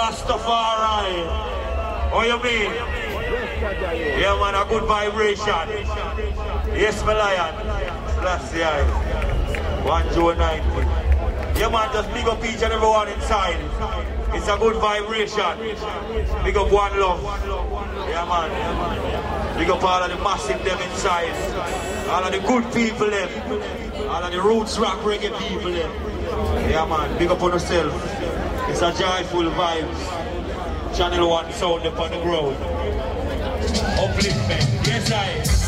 Rastafari. What you mean? Yeah, man, a good vibration. Yes, my lion. Bless the eye. 1 June 19. Yeah, man, just big up each and everyone inside. It's a good vibration. Big up one love. Yeah, man. Big up all of the massive them inside. All of the good people them. All of the roots rock reggae people them. Yeah, man. Big up on yourself. It's a joyful vibes. Channel 1 sound up on the ground. Upliftment. Yes, I.